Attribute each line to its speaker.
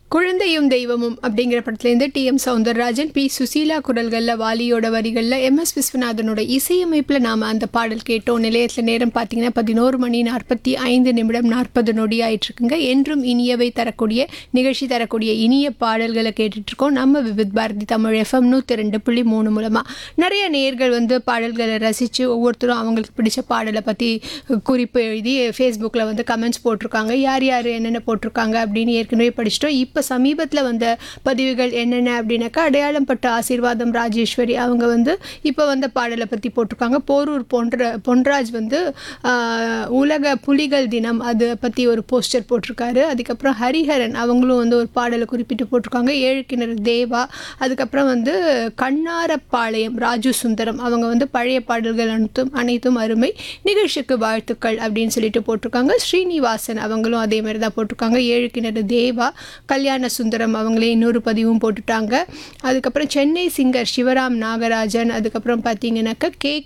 Speaker 1: குழந்தையும் தெய்வமும் அப்படிங்கிற படத்துலேருந்து டி.எம். சௌந்தரராஜன், பி. சுசீலா குரல்களில், வாலியோட வரிகளில், எம்.எஸ். விஸ்வநாதனோட இசையமைப்பில் நாம் அந்த பாடல் கேட்டோம். நிலையத்தில் நேரம் பார்த்தீங்கன்னா 11 மணி 45 நிமிடம் 40 நொடி ஆயிட்டுருக்குங்க. என்றும் இனியவை தரக்கூடிய நிகழ்ச்சி தரக்கூடிய இனிய பாடல்களை கேட்டுட்ருக்கோம் நம்ம விவித் பாரதி தமிழ் எஃப்எம் 102.3 மூலமாக. நிறைய நேயர்கள் பாடல்களை ரசித்து ஒவ்வொருத்தரும் அவங்களுக்கு பிடிச்ச பாடலை பற்றி குறிப்பு எழுதி ஃபேஸ்புக்கில் கமெண்ட்ஸ் போட்டிருக்காங்க. யார் யார் என்னென்ன போட்டிருக்காங்க அப்படின்னு ஏற்கனவே படிச்சிட்டோம். இப்போ சமீபத்தில் வந்த பதிவுகள் என்னென்ன அப்படின்னாக்கா, அடையாளம் பட்ட ஆசீர்வாதம் ராஜேஸ்வரி அவங்க இப்போ வந்த பாடலை பற்றி போட்டிருக்காங்க. போரூர் பொன்ராஜ் உலக புலிகள் தினம் அதை பற்றி ஒரு போஸ்டர் போட்டிருக்காரு. அதுக்கப்புறம் ஹரிஹரன் அவங்களும் ஒரு பாடலை குறிப்பிட்டு போட்டிருக்காங்க. ஏழு கிணறு தேவா, அதுக்கப்புறம் கண்ணாரப்பாளையம் ராஜு சுந்தரம் அவங்க பழைய பாடல்கள் அனைத்தும் அருமை, நிகழ்ச்சிக்கு வாழ்த்துக்கள் அப்படின்னு சொல்லிட்டு போட்டிருக்காங்க. ஸ்ரீனிவாசன் அவங்களும் அதே மாதிரி தான் போட்டிருக்காங்க. ஏழு கிணறு தேவா, கல்யாண சுந்தரம் அவங்களே இன்னொரு பதிவும் போட்டுட்டாங்க. அதுக்கப்புறம் சென்னை சிங்கர் சிவராம் நாகராஜன், அதுக்கப்புறம் பார்த்தீங்கன்னாக்கா கே